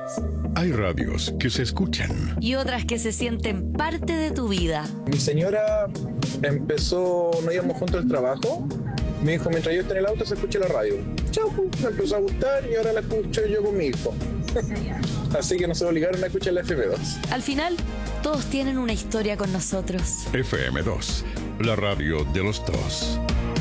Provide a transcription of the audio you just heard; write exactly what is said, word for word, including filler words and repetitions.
Hay radios que se escuchan y otras que se sienten parte de tu vida. Mi señora empezó, no íbamos juntos al trabajo. Me dijo, mientras yo esté en el auto se escucha la radio. Chau, me empezó a gustar y ahora la escucho yo con mi hijo. Así que nos obligaron a escuchar la F M dos. Al final, todos tienen una historia con nosotros. F M dos, la radio de los dos.